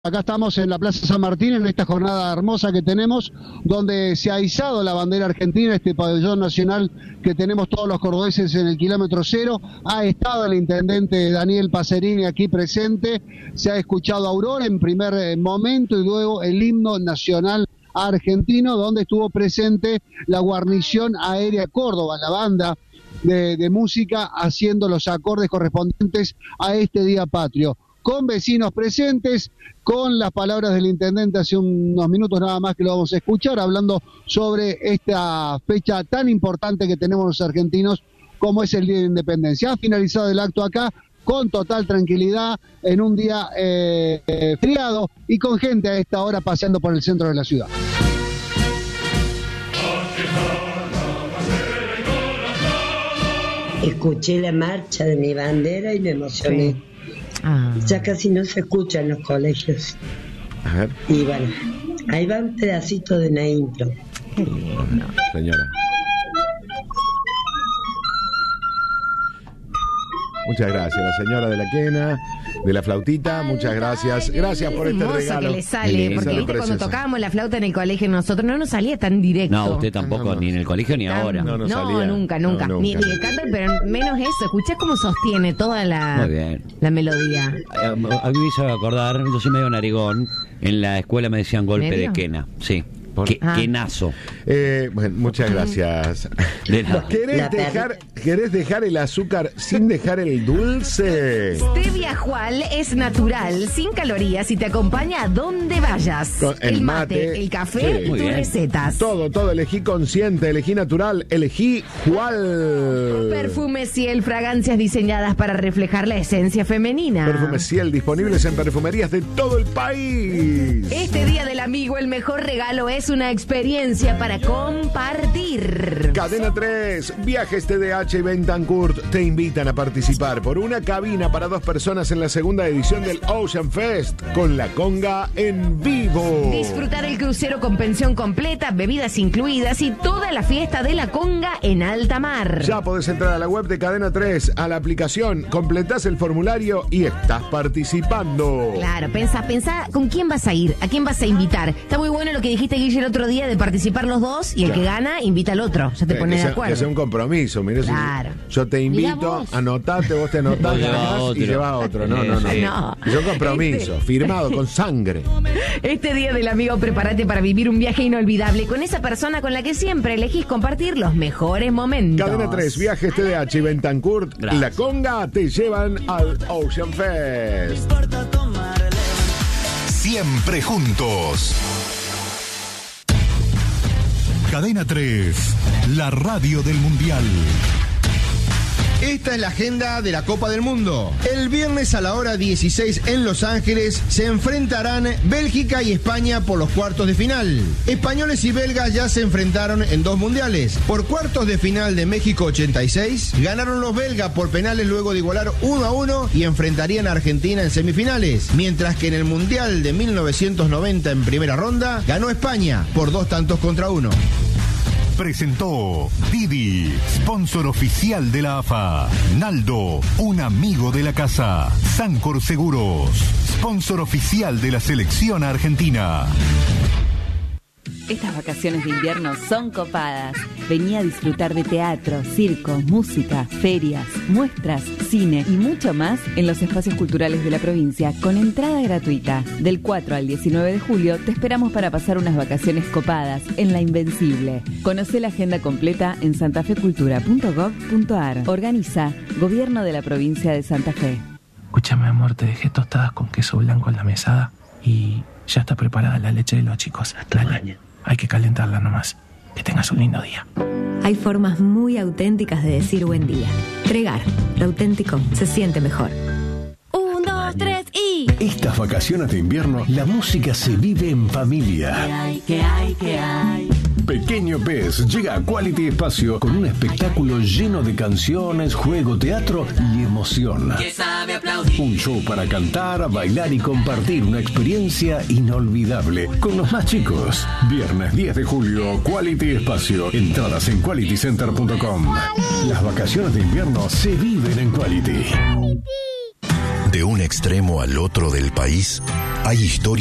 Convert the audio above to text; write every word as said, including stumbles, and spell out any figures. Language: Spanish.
Acá estamos en la Plaza San Martín, en esta jornada hermosa que tenemos, donde se ha izado la bandera argentina, este pabellón nacional que tenemos todos los cordobeses en el kilómetro cero. Ha estado el intendente Daniel Pacerini aquí presente, se ha escuchado Aurora en primer momento y luego el himno nacional argentino, donde estuvo presente la guarnición aérea Córdoba, la banda de, de música haciendo los acordes correspondientes a este día patrio, con vecinos presentes, con las palabras del intendente hace unos minutos nada más que lo vamos a escuchar, hablando sobre esta fecha tan importante que tenemos los argentinos como es el Día de Independencia. Ha finalizado el acto acá con total tranquilidad, en un día eh, eh, feriado y con gente a esta hora paseando por el centro de la ciudad. Escuché la marcha de mi bandera y me emocioné. Sí. Ah. Ya casi no se escucha en los colegios. A ver. Y bueno, ahí va un pedacito de una intro. Qué lindo. Señora. Muchas gracias, la señora de la quena, de la flautita, muchas gracias. Gracias por este regalo. Que le sale, porque viste cuando tocábamos la flauta en el colegio nosotros no nos salía tan directo. No, usted tampoco, no, no, ni en el colegio ni tan, ahora. No, no, no salía. nunca, nunca. No, nunca. Ni, ni el canto, pero menos eso. Escuchás cómo sostiene toda la, la melodía. A mí me hizo acordar, yo soy medio narigón, en la escuela me decían golpe ¿Medio? de quena, sí. Que, ah. Quenazo. Eh, bueno, muchas gracias. De nada. ¿Querés dejar, ¿Querés dejar el azúcar sin dejar el dulce? Stevia Jual es natural, sin calorías y te acompaña a donde vayas. Con el, el mate, mate, el café sí. y tus bien. recetas. Todo, todo. Elegí consciente, elegí natural, elegí Jual. Perfumes Ciel, fragancias diseñadas para reflejar la esencia femenina. Perfumes Ciel disponibles en perfumerías de todo el país. Este Día del Amigo, el mejor regalo es una experiencia para compartir. Cadena tres, Viajes T D H y Bentancur te invitan a participar por una cabina para dos personas en la segunda edición del Ocean Fest con la conga en vivo. Disfrutar el crucero con pensión completa, bebidas incluidas y toda la fiesta de la conga en alta mar. Ya podés entrar a la web de Cadena tres, a la aplicación, completás el formulario y estás participando. Claro, pensá, pensá con quién vas a ir, a quién vas a invitar. Está muy bueno lo que dijiste, Guille, el otro día de participar los dos y el claro. que gana invita al otro. Ya te pones de acuerdo. Que sea un compromiso. Mirá, claro. si yo te invito, anotate, vos te anotás y llevas a otro. No, no, no. Sí. no. Es un compromiso, este... firmado con sangre. Este Día del Amigo, prepárate para vivir un viaje inolvidable con esa persona con la que siempre elegís compartir los mejores momentos. Cadena tres, Viajes T D H y Bentancur, La Conga te llevan al Ocean Fest. Siempre juntos. Cadena tres, la radio del Mundial. Esta es la agenda de la Copa del Mundo. El viernes a la hora dieciséis en Los Ángeles se enfrentarán Bélgica y España por los cuartos de final. Españoles y belgas ya se enfrentaron en dos mundiales. Por cuartos de final de México ochenta y seis, ganaron los belgas por penales luego de igualar uno a uno y enfrentarían a Argentina en semifinales. Mientras que en el Mundial de mil novecientos noventa en primera ronda, ganó España por dos tantos contra uno. Presentó Didi, sponsor oficial de la A F A. Naldo, un amigo de la casa. Sancor Seguros, sponsor oficial de la selección argentina. Estas vacaciones de invierno son copadas. Vení a disfrutar de teatro, circo, música, ferias, muestras, cine y mucho más en los espacios culturales de la provincia con entrada gratuita. Del cuatro al diecinueve de julio te esperamos para pasar unas vacaciones copadas en La Invencible. Conocé la agenda completa en santafecultura punto gov punto ar. Organiza Gobierno de la Provincia de Santa Fe. Escúchame, amor, te dejé tostadas con queso blanco en la mesada y ya está preparada la leche de los chicos. Dale. Hay que calentarla nomás. Que tengas un lindo día. Hay formas muy auténticas de decir buen día. Tregar, lo auténtico se siente mejor. Un, dos, tres y... Estas vacaciones de invierno, la música se vive en familia. ¿Qué hay, qué hay, qué hay? Pequeño Pez llega a Quality Espacio con un espectáculo lleno de canciones, juego, teatro y emoción. Un show para cantar, bailar y compartir una experiencia inolvidable con los más chicos. Viernes diez de julio, Quality Espacio. Entradas en quality center punto com. Las vacaciones de invierno se viven en Quality. De un extremo al otro del país, hay historias